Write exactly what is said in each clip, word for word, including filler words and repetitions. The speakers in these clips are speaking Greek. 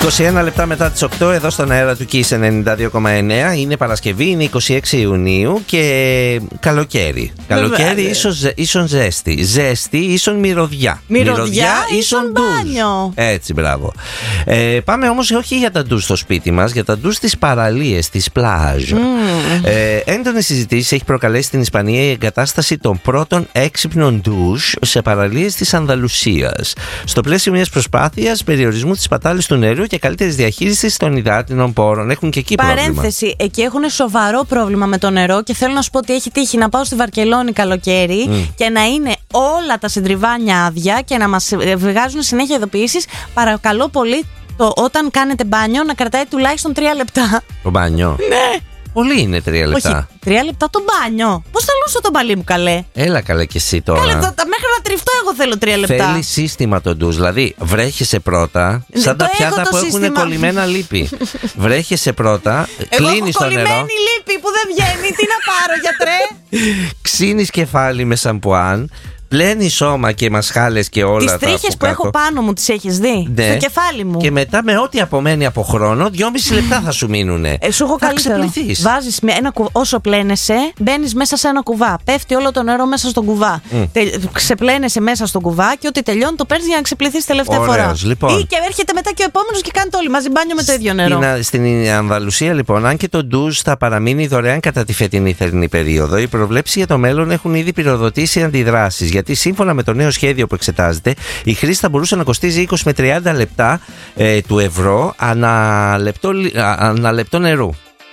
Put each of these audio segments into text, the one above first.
είκοσι ένα λεπτά μετά τις οκτώ εδώ στον αέρα του Kiss ενενήντα δύο κόμμα εννέα. Είναι Παρασκευή, είναι είκοσι έξι Ιουνίου και καλοκαίρι. Καλοκαίρι ίσον, ίσον ζέστη. Ζέστη ίσον μυρωδιά. Μυρωδιά, μυρωδιά ίσον μπάνιο. Έτσι, μπράβο. Ε, πάμε όμως όχι για τα ντους στο σπίτι μας, για τα ντους στις παραλίες, στις πλάζ. Mm. Ε, έντονες συζητήσεις έχει προκαλέσει στην Ισπανία η εγκατάσταση των πρώτων έξυπνων ντους σε παραλίες της Ανδαλουσίας. Στο πλαίσιο μιας προσπάθειας περιορισμού της σπατάλης του νερού και καλύτερης διαχείρισης των υδάτινων πόρων. Έχουν και εκεί πρόβλημα. Παρένθεση, εκεί έχουν σοβαρό πρόβλημα με το νερό και θέλω να σου πω ότι έχει τύχει να πάω στη Βαρκελόνη καλοκαίρι mm. και να είναι όλα τα συντριβάνια άδεια και να μας βγάζουν συνέχεια ειδοποιήσεις. Παρακαλώ πολύ, το, όταν κάνετε μπάνιο να κρατάει τουλάχιστον τρία λεπτά. Το μπάνιο. Ναι. Πολύ είναι τρία λεπτά. Όχι, τρία λεπτά το μπάνιο. Πώς θα λούσω το μπαλί μου, καλέ. Έλα, καλέ και εσύ τώρα. Καλέ, το, τα, μέχρι να τριφτώ, εγώ θέλω τρία λεπτά. Θέλει σύστημα το ντους. Δηλαδή, βρέχεσαι πρώτα, σαν τα πιάτα που σύστημα. Έχουν κολλημένα λίπη. Βρέχεσαι πρώτα, κλείνεις το νερό. Κολλημένη λίπη που δεν βγαίνει. Τι να πάρω, γιατρέ. Ξύνεις κεφάλι με σαμπουάν. Πλένει σώμα και μασχάλες και όλα. Τις τρίχες που έχω πάνω μου τις έχεις δει? Ναι. Στο κεφάλι μου. Και μετά με ό,τι απομένει από χρόνο, δυόμιση λεπτά θα σου μείνουνε. Ε, σου έχω καλύτερο. Βάζεις με ένα κουβά, όσο πλένεσαι, μπαίνεις μέσα σε ένα κουβά. Πέφτει όλο το νερό μέσα στον κουβά. Mm. Τε, ξεπλένεσαι μέσα στον κουβά και ό,τι τελειώνει το παίρνεις για να ξεπληθείς τελευταία Ωραίος, φορά. Λοιπόν. Ή και έρχεται μετά και ο επόμενος και κάνετε όλοι μαζί μπάνιο με το ίδιο νερό. Στην, στην Ανδαλουσία, λοιπόν, αν και το ντους θα παραμείνει δωρεάν κατά τη φετινή θερινή περίοδο, οι προβλέψεις για το μέλλον έχουν ήδη πυροδοτήσει αντιδράσεις. Γιατί σύμφωνα με το νέο σχέδιο που εξετάζεται, η χρήση θα μπορούσε να κοστίζει είκοσι με τριάντα λεπτά ε, του ευρώ ανά λεπτό, ανά λεπτό νερού.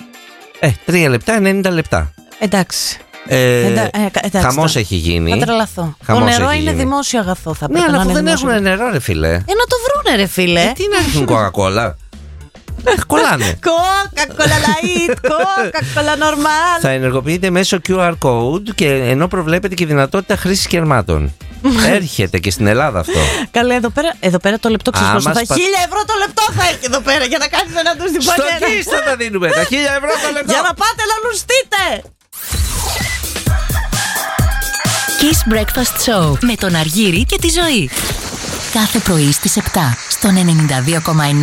Ε, τρία λεπτά, ενενήντα λεπτά. Εντάξει. Ε, Εντα, ε, χαμός έχει γίνει. Θα τρελαθώ. Χαμός το νερό είναι γίνει. Δημόσιο αγαθό. Θα ναι, αλλά αφού δεν έχουν νερό, ρε φίλε. Ε, να το βρούνε, ρε φίλε. Ε, τι να έχουν κοκακόλα. Ε, κολλάνε. Coca-Cola Light, Coca-Cola Normal. Θα ενεργοποιείται μέσω κιου αρ code και ενώ προβλέπεται και η δυνατότητα χρήσης κερμάτων. Έρχεται και στην Ελλάδα αυτό. Καλέ, εδώ πέρα, εδώ πέρα το λεπτό ξέρεις πόσο θα έχει. Σπα... Χίλια ευρώ το λεπτό θα έχει εδώ πέρα για να κάνεις ένα ντους στην παλιέρα. Στο Kiss θα τα δίνουμε, τα χίλια ευρώ το λεπτό. Για να πάτε να λουστείτε. Kiss Breakfast Show με τον Αργύρη και τη Ζωή. Κάθε πρωί στις επτά στον ενενήντα δύο κόμμα εννέα.